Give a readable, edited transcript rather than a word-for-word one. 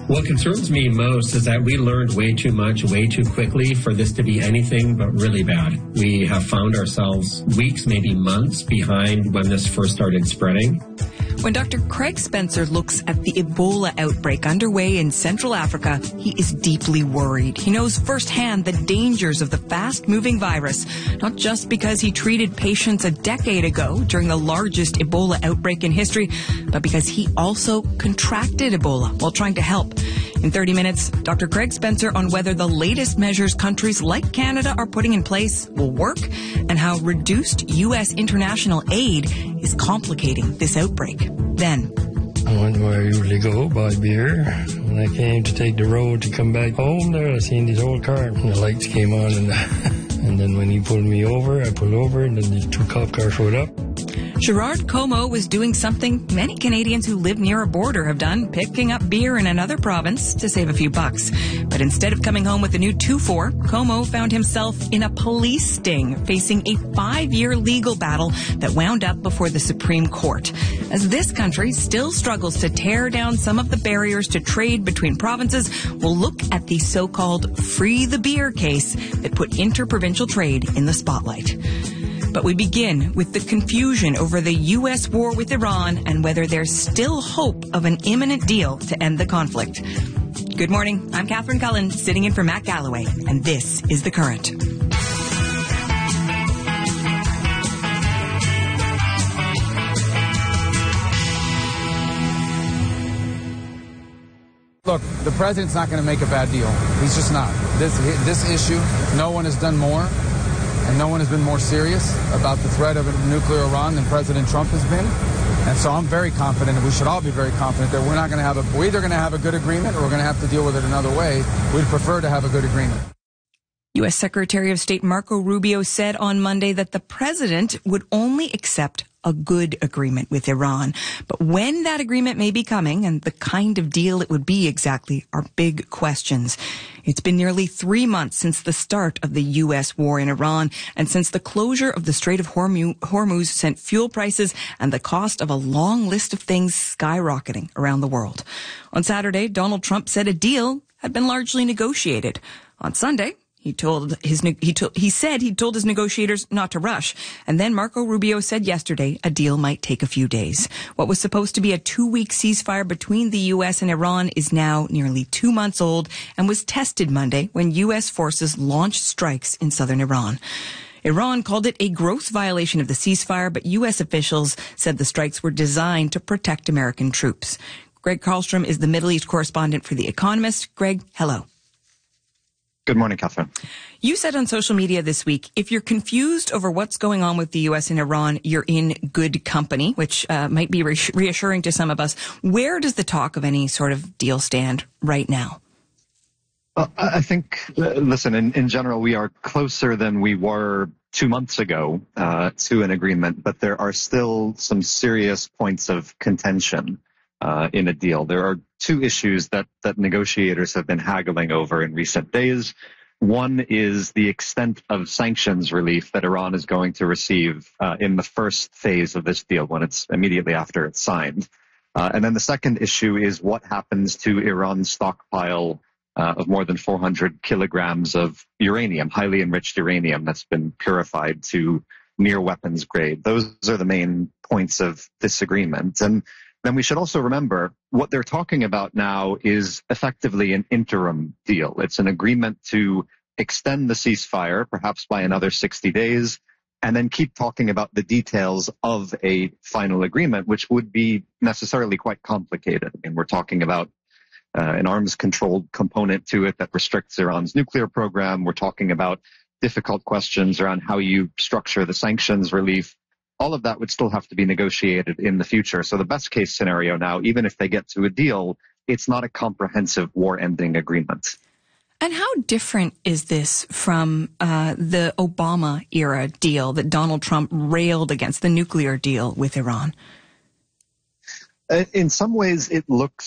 What concerns me most is that we learned way too much, way too quickly for this to be anything but really bad. We have found ourselves weeks, maybe months behind when this first started spreading. When Dr. Craig Spencer looks at the Ebola outbreak underway in Central Africa, he is deeply worried. He knows firsthand the dangers of the fast-moving virus, not just because he treated patients a decade ago during the largest Ebola outbreak in history, but because he also contracted Ebola while trying to help. In 30 minutes, Dr. Craig Spencer on whether the latest measures countries like Canada are putting in place will work and how reduced U.S. international aid is complicating this outbreak. Then, I went where I usually go, buy beer. When I came to take the road to come back home there, I seen this old car and the lights came on and then when he pulled me over, I pulled over and then the two cop cars showed up. Gerard Como was doing something many Canadians who live near a border have done, picking up beer in another province to save a few bucks. But instead of coming home with a new 2-4, Como found himself in a police sting, facing a 5-year legal battle that wound up before the Supreme Court. As this country still struggles to tear down some of the barriers to trade between provinces, we'll look at the so-called Free the Beer case that put interprovincial trade in the spotlight. But we begin with the confusion over the U.S. war with Iran and whether there's still hope of an imminent deal to end the conflict. Good morning. I'm Catherine Cullen, sitting in for Matt Galloway, and this is The Current. Look, the president's not going to make a bad deal. He's just not. This issue, no one has done more. And no one has been more serious about the threat of a nuclear Iran than President Trump has been. And so I'm very confident, and we should all be very confident, that we're either going to have a good agreement or we're going to have to deal with it another way. We'd prefer to have a good agreement. U.S. Secretary of State Marco Rubio said on Monday that the president would only accept a good agreement with Iran. But when that agreement may be coming and the kind of deal it would be exactly are big questions. It's been nearly 3 months since the start of the U.S. war in Iran and since the closure of the Strait of Hormuz sent fuel prices and the cost of a long list of things skyrocketing around the world. On Saturday, Donald Trump said a deal had been largely negotiated. On Sunday, he said he'd told his negotiators not to rush. And then Marco Rubio said yesterday a deal might take a few days. What was supposed to be a 2-week ceasefire between the U.S. and Iran is now nearly 2 months old and was tested Monday when U.S. forces launched strikes in southern Iran. Iran called it a gross violation of the ceasefire, but U.S. officials said the strikes were designed to protect American troops. Greg Karlstrom is the Middle East correspondent for The Economist. Greg, hello. Good morning, Catherine. You said on social media this week, if you're confused over what's going on with the U.S. and Iran, you're in good company, which might be reassuring to some of us. Where does the talk of any sort of deal stand right now? I think, listen, in general, we are closer than we were 2 months ago to an agreement, but there are still some serious points of contention in a deal. There are two issues that negotiators have been haggling over in recent days. One is the extent of sanctions relief that Iran is going to receive in the first phase of this deal, when it's immediately after it's signed. And then the second issue is what happens to Iran's stockpile of more than 400 kilograms of uranium, highly enriched uranium that's been purified to near weapons grade. Those are the main points of disagreement. And then we should also remember what they're talking about now is effectively an interim deal. It's an agreement to extend the ceasefire, perhaps by another 60 days, and then keep talking about the details of a final agreement, which would be necessarily quite complicated. I mean, we're talking about an arms-controlled component to it that restricts Iran's nuclear program. We're talking about difficult questions around how you structure the sanctions relief. All of that would still have to be negotiated in the future. So the best case scenario now, even if they get to a deal, it's not a comprehensive war-ending agreement. And how different is this from the Obama-era deal that Donald Trump railed against, the nuclear deal with Iran? In some ways, it looks